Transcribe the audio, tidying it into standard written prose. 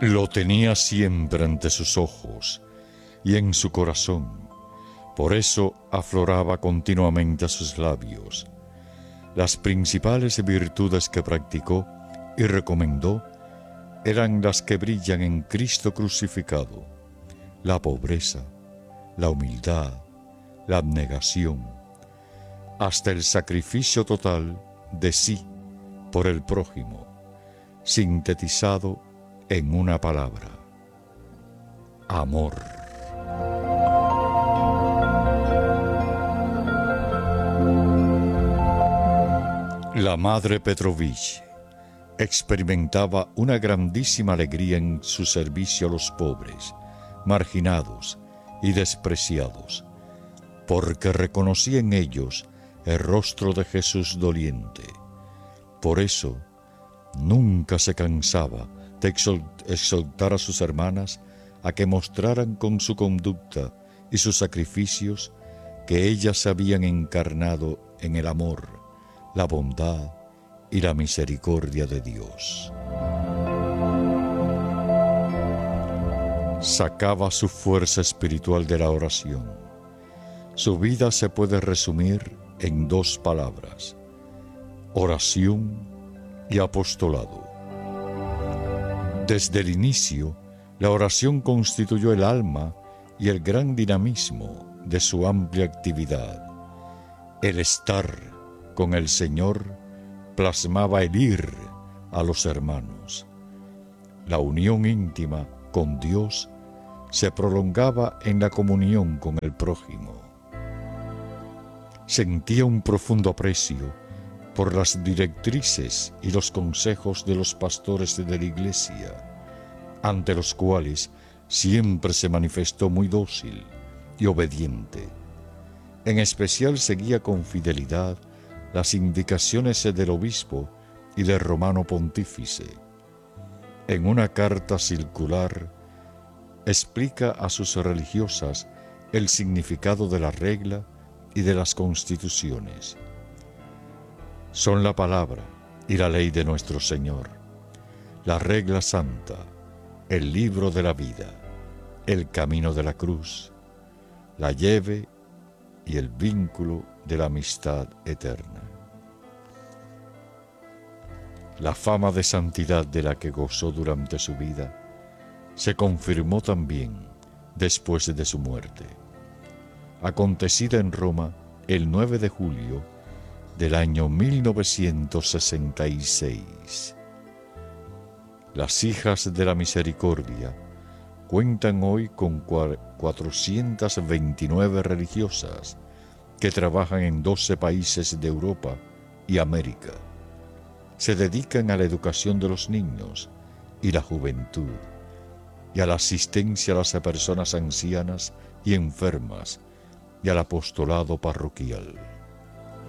Lo tenía siempre ante sus ojos y en su corazón, por eso afloraba continuamente a sus labios. Las principales virtudes que practicó y recomendó eran las que brillan en Cristo crucificado: la pobreza, la humildad, la abnegación, hasta el sacrificio total de sí por el prójimo, sintetizado en una palabra: amor. La madre Petrovich experimentaba una grandísima alegría en su servicio a los pobres, marginados y despreciados, porque reconocía en ellos el rostro de Jesús doliente. Por eso, nunca se cansaba de exhortar a sus hermanas a que mostraran con su conducta y sus sacrificios que ellas se habían encarnado en el amor, la bondad y la misericordia de Dios. Sacaba su fuerza espiritual de la oración. Su vida se puede resumir en dos palabras: oración y apostolado. Desde el inicio, la oración constituyó el alma y el gran dinamismo de su amplia actividad. El estar con el Señor plasmaba el ir a los hermanos. La unión íntima con Dios se prolongaba en la comunión con el prójimo. Sentía un profundo aprecio por las directrices y los consejos de los pastores de la Iglesia, ante los cuales siempre se manifestó muy dócil y obediente. En especial seguía con fidelidad las indicaciones del obispo y del romano pontífice. En una carta circular explica a sus religiosas el significado de la regla y de las constituciones. Son la palabra y la ley de nuestro Señor, la regla santa, el libro de la vida, el camino de la cruz, la llave y el vínculo de la amistad eterna. La fama de santidad de la que gozó durante su vida se confirmó también después de su muerte, acontecida en Roma el 9 de julio del año 1966. Las hijas de la misericordia cuentan hoy con 429 religiosas que trabajan en 12 países de Europa y América. Se dedican a la educación de los niños y la juventud y a la asistencia a las personas ancianas y enfermas y al apostolado parroquial.